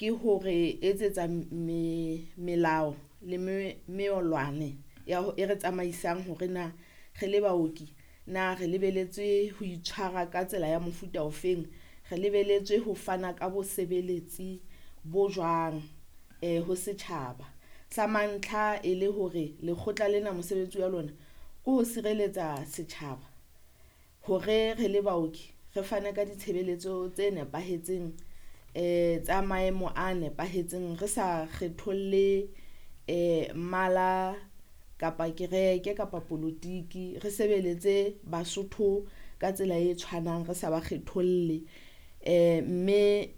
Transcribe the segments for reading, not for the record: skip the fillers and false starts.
ke hore etsetsa melao le meolwane e re tsamaisang hore na re le baoki na re lebeletswe ho itshwara ka tsela ya mofuta ofeng, re lebeletswe ho fana ka bosebeletsi bo jwang ho setjhaba. Sa mantlha e le hore lekgotla lena mosebetsi wa lona ke ho sireletsa setjhaba hore re le baoki re fane ka ditshebeletso tse nepahetseng tsa maemo a nepahetseng, re sa kgetholle mmala kapa kereke kapa politiki, re sebeletse Basotho ka tsela e tshwanang, re sa ba kgetholle mme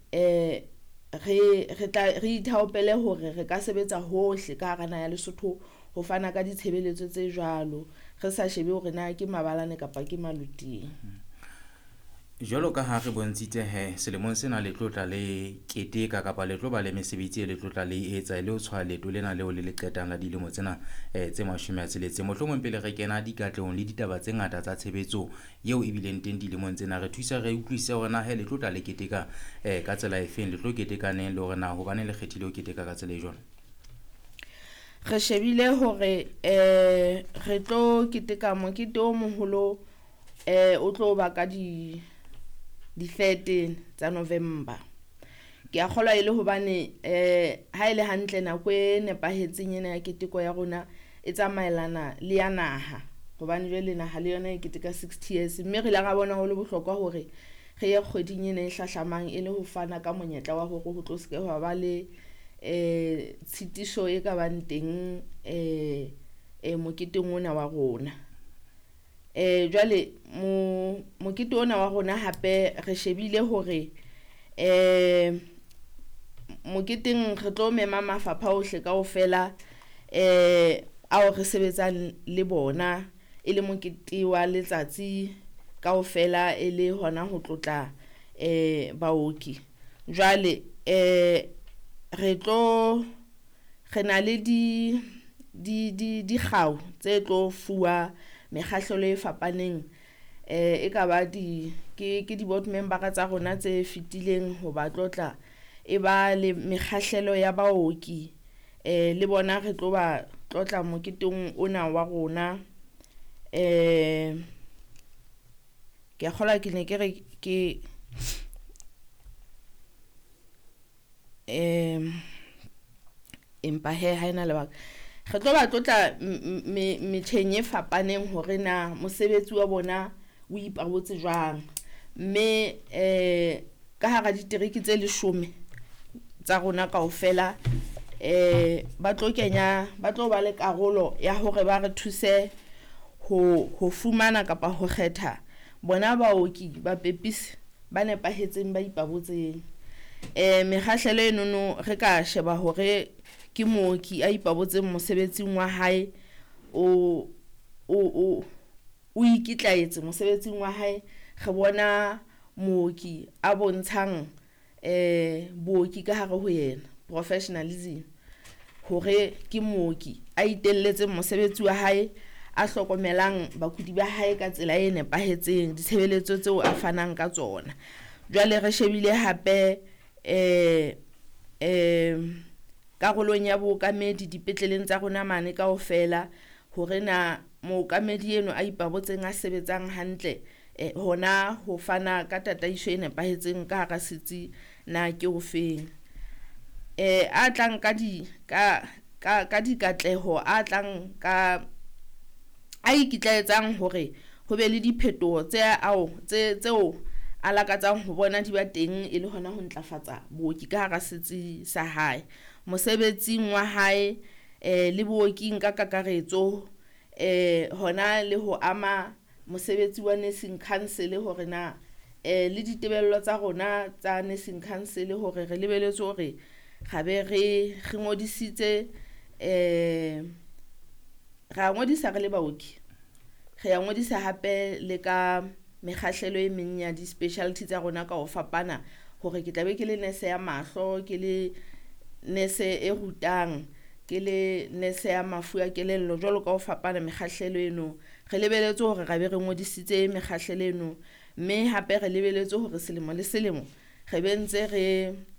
re ithaopele hore re ka sebetsa hohle ka hara naha ya Lesotho ho fana ka ditshebeletso tse jwalo, re sa shebe hore na ke mabalane kapa ke maloteng. Jwalo ka ha re bontshitse selemong sena le tlotla le keteka kapa le tlo ba le mesebetsi e le tlotla le etsa le ho tshwa leto lena leo le qetang la dilemo tsena tse 60. Mohlomong pele re kena dikatlehong le ditaba tse ngata tsa tshebetso eo e bileng teng dilemong tsena, re thusa re utlwise hore na le tlotla le keteka ka tsela efeng, le tlo ketekaneng le hore na hobane le kgethile ho keteka ka tsela e jwalo. Re shebile hore re tlo keteka mokete o moholo o tlo ba ka di 13 tsa November. Ke a kgolwa ile hobane ha ile hantle nako e nepahetseng ena ya keteko ya rona e tsamaelana le ya naha, hobane jwale naha le yona e keteka 60 years, mme re la ga bona ho le bohlokwa hore re ye kgweding ena e hlahlamang e le ho fana ka monyetla wa hore ho tlo se ke wa ba le tshitiso e ka bang teng moketeng ona wa rona. Jwale mokete ona wa rona hape re shebile hore moketeng re tlo mema mafapha ohle kaofela ao re sebetsang le bona, e le mokete wa letsatsi kaofela e le hona ho tlotla baoki. Jwale re na le dikgau tse tlo fuwa mekgahlelo e fapaneng, e ka ba ke di-board member tsa rona tse fetileng ho ba tlotla, e ba le mekgahlelo ya baoki le bona re tlo ba tlotla moketeng ona wa rona. Ke a kgolwa ke ne ke re ke empa ha ena lebaka, re tlo ba tlotla metjheng e fapaneng hore na mosebetsi wa bona o ipabotse jwang, mme ka hara ditereki tse 10 tsa rona kaofela ba tlo ba le karolo ya hore ba re thuse ho fumana kapa ho kgetha bona baoki ba pepisi ba nepahetseng ba ipabotseng. Mekgahlelo enono re ka sheba hore ke mooki a ipabotseng mosebetsing wa hae, o ikitlaetse mosebetsing wa hae. Re bona mooki a bontshang booki ka hare ho yena, professionalism, hore ke mooki a itelletseng mosebetsi wa hae, a hlokomelang bakudi ba hae ka tsela e nepahetseng, ditshebeletso tseo a fanang ka tsona. Jwale re shebile hape karolong ya bookamedi dipetleleng tsa rona mane kaofela, hore na mookamedi eno a ipabotseng a sebetsang hantle hona ho fana ka tataiso e nepahetseng ka hara setsi na ke o feng. A tlang ka dikatleho, a tlang ka a ikitlaetsang hore ho be le diphetoho tseo a lakatsang ho bona di ba teng, e le hona ho ntlafatsa booki ka hara setsi sa hae, mosebetsing wa hae le booking ka kakaretso, hona le ho ama mosebetsi wa nursing council, hore na le ditebello tsa rona tsa nursing council hore re lebeletse hore gabe re ngodisitse ra ngodisa re le baoki, re ya ngodisa hape le ka mekgahlelo e meng ya di-specialty tsa rona ka ho fapana, hore ke tlabe ke le nurse ya mahlo, ke le nurse e rutang, ke le nurse ya mafu a kelello, jwalo ka ho fapana mekgahlelo eno. Re lebeletse hore ra be re ngodisitse mekgahlelo eno, mme hape re lebeletse hore selemo le selemo re bentse re